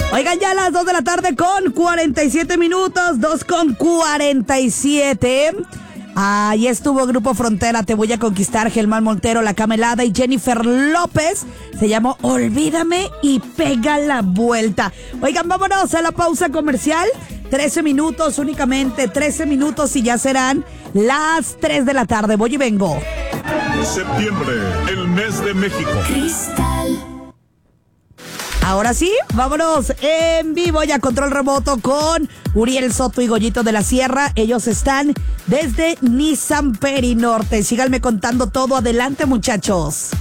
Oigan, ya a las 2 de la tarde con 47 minutos, 2:47. Ahí estuvo Grupo Frontera, Te Voy a Conquistar, Germán Montero, La Camelada y Jennifer López. Se llamó Olvídame y Pega la Vuelta. Oigan, vámonos a la pausa comercial. 13 minutos, únicamente 13 minutos y ya serán las 3 de la tarde. Voy y vengo. Septiembre, el mes de México. Cristal. Ahora sí, vámonos en vivo y a control remoto con Uriel Soto y Goyito de la Sierra. Ellos están desde Nissan Perinorte. Síganme contando todo. Adelante, muchachos.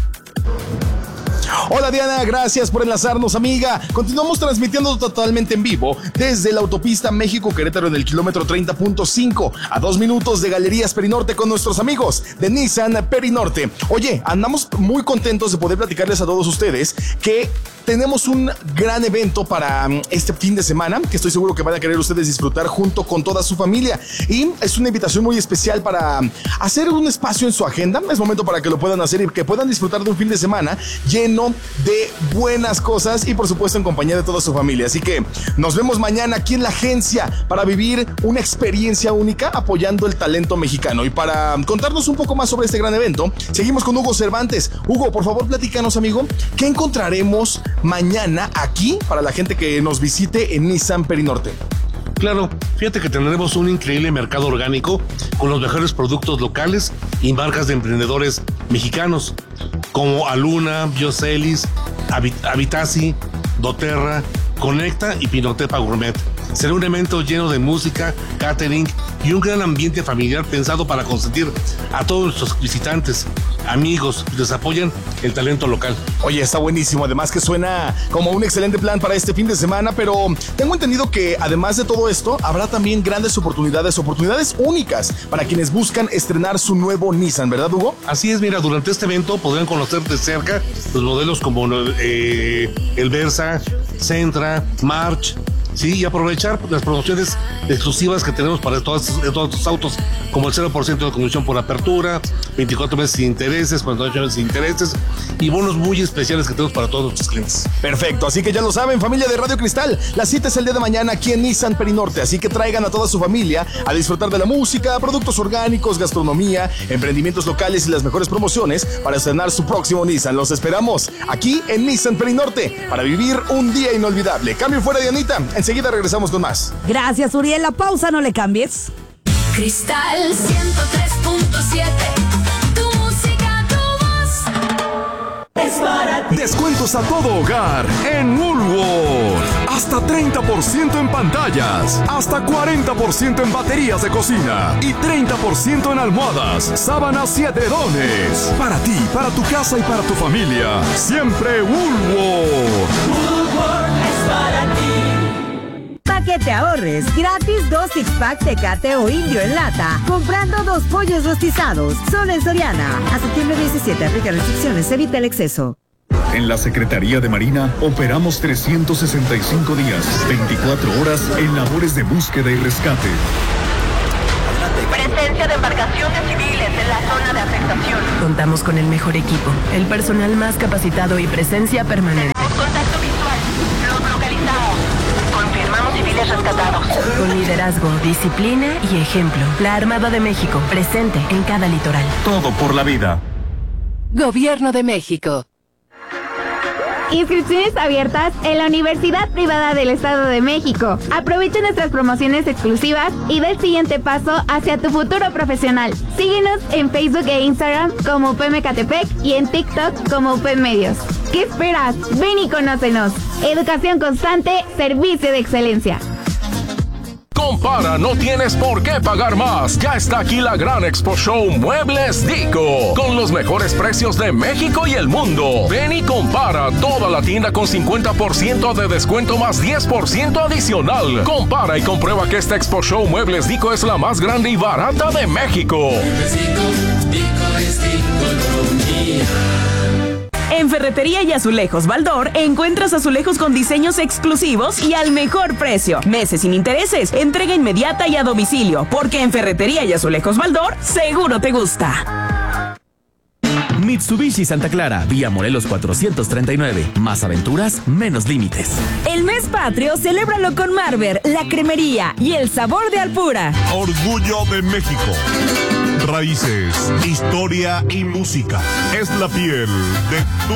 Hola Diana, gracias por enlazarnos, amiga. Continuamos transmitiendo totalmente en vivo desde la autopista México-Querétaro en el kilómetro 30.5, a 2 minutos de Galerías Perinorte con nuestros amigos de Nissan Perinorte. Oye, andamos muy contentos de poder platicarles a todos ustedes que tenemos un gran evento para este fin de semana que estoy seguro que van a querer ustedes disfrutar junto con toda su familia. Y es una invitación muy especial para hacer un espacio en su agenda. Es momento para que lo puedan hacer y que puedan disfrutar de un fin de semana lleno de buenas cosas y por supuesto en compañía de toda su familia. Así que nos vemos mañana aquí en la agencia para vivir una experiencia única apoyando el talento mexicano. Y para contarnos un poco más sobre este gran evento, seguimos con Hugo Cervantes. Hugo, por favor, platícanos, amigo, ¿qué encontraremos mañana aquí para la gente que nos visite en Nissan Perinorte? Claro, fíjate que tendremos un increíble mercado orgánico con los mejores productos locales y marcas de emprendedores mexicanos como Aluna, Biocelis, Habitasi, Doterra, Conecta y Pinotepa Gourmet. Será un evento lleno de música, catering y un gran ambiente familiar pensado para consentir a todos nuestros visitantes, amigos que les apoyan el talento local. Oye, está buenísimo, además que suena como un excelente plan para este fin de semana, pero tengo entendido que además de todo esto, habrá también grandes oportunidades únicas para quienes buscan estrenar su nuevo Nissan, ¿verdad, Hugo? Así es, mira, durante este evento podrán conocer de cerca los modelos como el Versa, Sentra, March, sí, y aprovechar las promociones exclusivas que tenemos para todos estos autos, como el 0% de conducción por apertura, 24 meses sin intereses, 48 meses sin intereses y bonos muy especiales que tenemos para todos nuestros clientes. Perfecto, así que ya lo saben, familia de Radio Cristal, la cita es el día de mañana aquí en Nissan Perinorte, así que traigan a toda su familia a disfrutar de la música, productos orgánicos, gastronomía, emprendimientos locales y las mejores promociones para estrenar su próximo Nissan. Los esperamos aquí en Nissan Perinorte para vivir un día inolvidable. Cambio fuera, Dianita, enseguida regresamos con más. Gracias, Uriel. La pausa, no le cambies. Cristal 103.7. Tu música, tu voz. Es para ti. Descuentos a todo hogar en Woolworth. Hasta 30% en pantallas, hasta 40% en baterías de cocina y 30% en almohadas, sábanas y edredones. Para ti, para tu casa y para tu familia. Siempre Woolworth. Woolworth es para ti. Para que te ahorres, gratis 2 six-pack Tecate o Indio en lata, comprando 2 pollos rostizados, solo en Soriana. A septiembre 17, aplica restricciones, evita el exceso. En la Secretaría de Marina operamos 365 días, 24 horas en labores de búsqueda y rescate. Presencia de embarcaciones civiles en la zona de afectación. Contamos con el mejor equipo, el personal más capacitado y presencia permanente. Tenemos contacto visual. Los localizamos. Confirmamos civiles rescatados. Con liderazgo, disciplina y ejemplo. La Armada de México, presente en cada litoral. Todo por la vida. Gobierno de México. Inscripciones abiertas en la Universidad Privada del Estado de México. Aprovecha nuestras promociones exclusivas y da el siguiente paso hacia tu futuro profesional. Síguenos en Facebook e Instagram como UP Mecatepec y en TikTok como UP Medios. ¿Qué esperas? Ven y conócenos. Educación constante, servicio de excelencia. Compara, no tienes por qué pagar más. Ya está aquí la gran Expo Show Muebles Dico, con los mejores precios de México y el mundo. Ven y compara toda la tienda con 50% de descuento más 10% adicional. Compara y comprueba que esta Expo Show Muebles Dico es la más grande y barata de México. En Ferretería y Azulejos Baldor encuentras azulejos con diseños exclusivos y al mejor precio. Meses sin intereses, entrega inmediata y a domicilio, porque en Ferretería y Azulejos Baldor seguro te gusta. Mitsubishi Santa Clara, vía Morelos 439. Más aventuras, menos límites. El mes patrio, celébralo con Marber, la cremería y el sabor de Alpura. Orgullo de México. Raíces, historia y música. Es la piel de tu